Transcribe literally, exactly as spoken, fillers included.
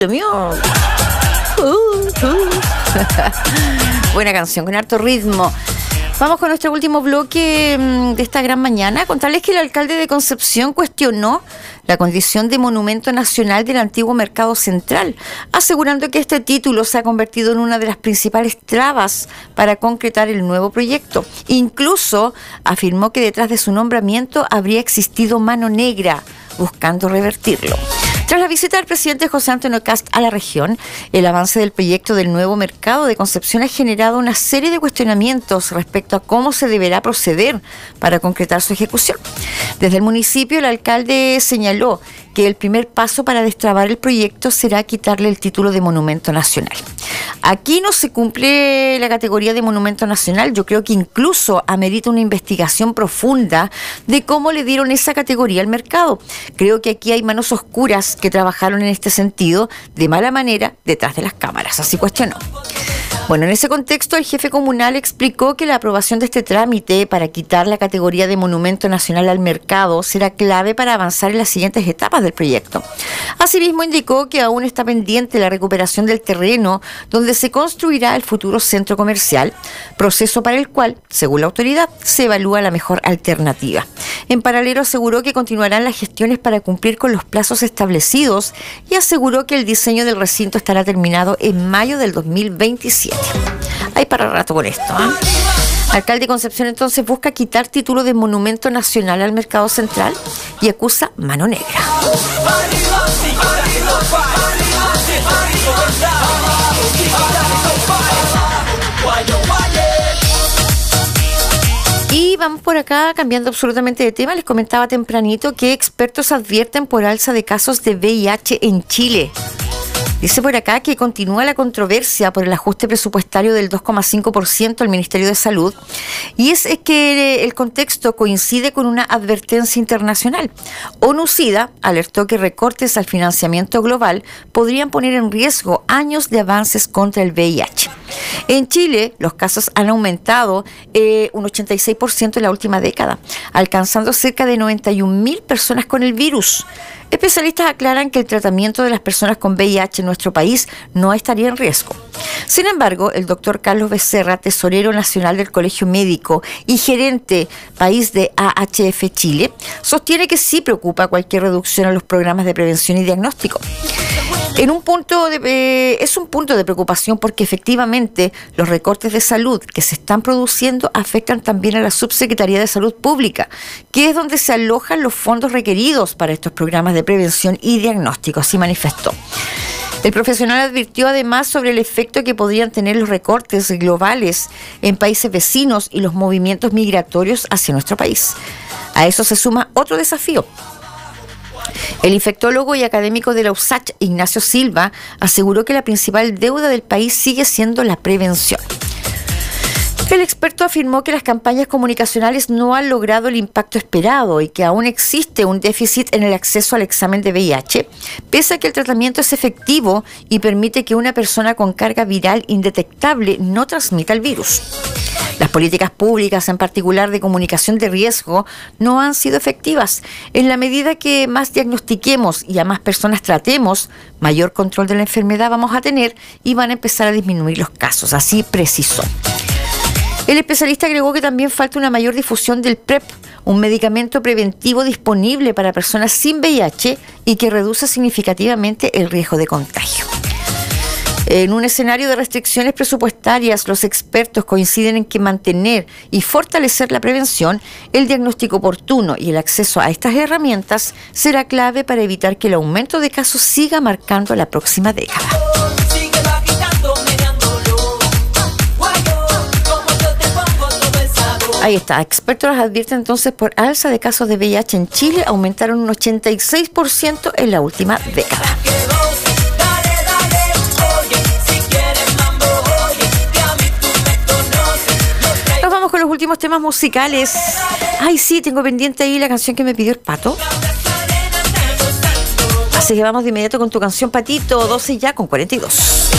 mío. Uh, uh. Buena canción, con harto ritmo. Vamos con nuestro último bloque de esta gran mañana. Contarles que el alcalde de Concepción cuestionó la condición de monumento nacional del antiguo Mercado Central, asegurando que este título se ha convertido en una de las principales trabas para concretar el nuevo proyecto. Incluso afirmó que detrás de su nombramiento habría existido mano negra buscando revertirlo. Tras la visita del presidente José Antonio Kast a la región, el avance del proyecto del nuevo mercado de Concepción ha generado una serie de cuestionamientos respecto a cómo se deberá proceder para concretar su ejecución. Desde el municipio, el alcalde señaló que el primer paso para destrabar el proyecto será quitarle el título de monumento nacional. Aquí no se cumple la categoría de monumento nacional. Yo creo que incluso amerita una investigación profunda de cómo le dieron esa categoría al mercado. Creo que aquí hay manos oscuras que trabajaron en este sentido de mala manera detrás de las cámaras. Así cuestionó. Bueno, en ese contexto, el jefe comunal explicó que la aprobación de este trámite para quitar la categoría de monumento nacional al mercado será clave para avanzar en las siguientes etapas del proyecto. Asimismo, indicó que aún está pendiente la recuperación del terreno donde se construirá el futuro centro comercial, proceso para el cual, según la autoridad, se evalúa la mejor alternativa. En paralelo, aseguró que continuarán las gestiones para cumplir con los plazos establecidos y aseguró que el diseño del recinto estará terminado en mayo del dos mil veintisiete. Hay para rato con esto, ¿eh? Alcalde de Concepción entonces busca quitar título de monumento nacional al Mercado Central y acusa mano negra. Y vamos por acá cambiando absolutamente de tema. Les comentaba tempranito que expertos advierten por alza de casos de V I H en Chile. Dice por acá que continúa la controversia por el ajuste presupuestario del dos coma cinco por ciento al Ministerio de Salud, y es que el contexto coincide con una advertencia internacional. ONU-SIDA alertó que recortes al financiamiento global podrían poner en riesgo años de avances contra el V I H. En Chile, los casos han aumentado eh, un ochenta y seis por ciento en la última década, alcanzando cerca de noventa y un mil personas con el virus. Especialistas aclaran que el tratamiento de las personas con V I H en nuestro país no estaría en riesgo. Sin embargo, el doctor Carlos Becerra, tesorero nacional del Colegio Médico y gerente país de A H F Chile, sostiene que sí preocupa cualquier reducción a los programas de prevención y diagnóstico. En un punto de, eh, es un punto de preocupación porque efectivamente los recortes de salud que se están produciendo afectan también a la Subsecretaría de Salud Pública, que es donde se alojan los fondos requeridos para estos programas de prevención y diagnóstico, así manifestó. El profesional advirtió además sobre el efecto que podrían tener los recortes globales en países vecinos y los movimientos migratorios hacia nuestro país. A eso se suma otro desafío. El infectólogo y académico de la U S A C H, Ignacio Silva, aseguró que la principal deuda del país sigue siendo la prevención. El experto afirmó que las campañas comunicacionales no han logrado el impacto esperado y que aún existe un déficit en el acceso al examen de V I H, pese a que el tratamiento es efectivo y permite que una persona con carga viral indetectable no transmita el virus. Las políticas públicas, en particular de comunicación de riesgo, no han sido efectivas. En la medida que más diagnostiquemos y a más personas tratemos, mayor control de la enfermedad vamos a tener y van a empezar a disminuir los casos, así precisó. El especialista agregó que también falta una mayor difusión del PrEP, un medicamento preventivo disponible para personas sin V I H y que reduce significativamente el riesgo de contagio. En un escenario de restricciones presupuestarias, los expertos coinciden en que mantener y fortalecer la prevención, el diagnóstico oportuno y el acceso a estas herramientas será clave para evitar que el aumento de casos siga marcando la próxima década. Ahí está. Expertos advierten entonces por alza de casos de V I H en Chile, aumentaron un ochenta y seis por ciento en la última década. Nos vamos con los últimos temas musicales. Ay, sí, tengo pendiente ahí la canción que me pidió el Pato. Así que vamos de inmediato con tu canción, Patito, doce ya con cuarenta y dos.